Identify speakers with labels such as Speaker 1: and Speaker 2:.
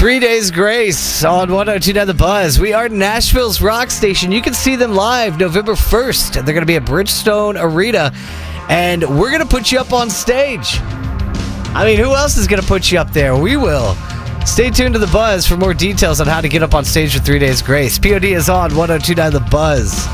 Speaker 1: 3 Days Grace on 102.9 The Buzz. We are Nashville's rock station. You can see them live November 1st. They're going to be at Bridgestone Arena, and we're going to put you up on stage. I mean, who else is going to put you up there? We will. Stay tuned to The Buzz for more details on how to get up on stage for 3 Days Grace. POD is on 102.9 The Buzz.